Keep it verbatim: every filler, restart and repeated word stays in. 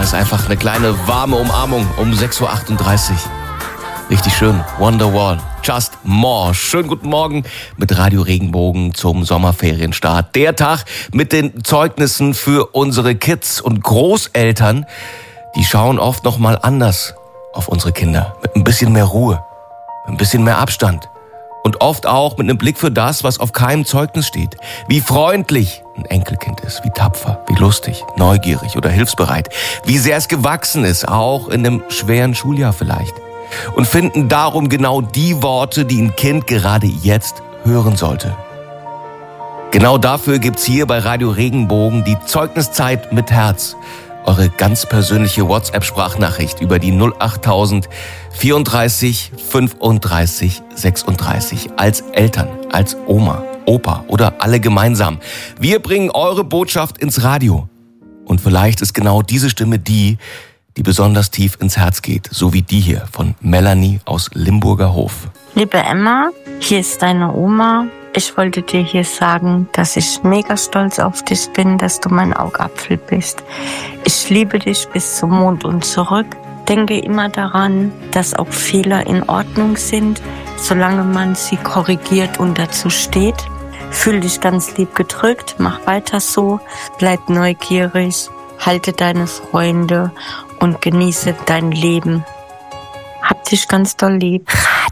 ist einfach eine kleine warme Umarmung um sechs Uhr achtunddreißig. Richtig schön. Wonderwall. Just More. Schönen guten Morgen mit Radio Regenbogen zum Sommerferienstart. Der Tag mit den Zeugnissen für unsere Kids und Großeltern. Die schauen oft noch mal anders auf unsere Kinder. Mit ein bisschen mehr Ruhe, mit ein bisschen mehr Abstand. Und oft auch mit einem Blick für das, was auf keinem Zeugnis steht. Wie freundlich ein Enkelkind ist, wie tapfer, wie lustig, neugierig oder hilfsbereit. Wie sehr es gewachsen ist, auch in einem schweren Schuljahr vielleicht. Und finden darum genau die Worte, die ein Kind gerade jetzt hören sollte. Genau dafür gibt's hier bei Radio Regenbogen die Zeugniszeit mit Herz. Eure ganz persönliche WhatsApp-Sprachnachricht über die null achttausend vierunddreißig fünfunddreißig sechsunddreißig. Als Eltern, als Oma, Opa oder alle gemeinsam. Wir bringen eure Botschaft ins Radio. Und vielleicht ist genau diese Stimme die, die besonders tief ins Herz geht, so wie die hier von Melanie aus Limburger Hof. Liebe Emma, hier ist deine Oma. Ich wollte dir hier sagen, dass ich mega stolz auf dich bin, dass du mein Augapfel bist. Ich liebe dich bis zum Mond und zurück. Denke immer daran, dass auch Fehler in Ordnung sind, solange man sie korrigiert und dazu steht. Fühl dich ganz lieb gedrückt, mach weiter so, bleib neugierig, halte deine Freunde und genieße dein Leben. Hab dich ganz doll lieb.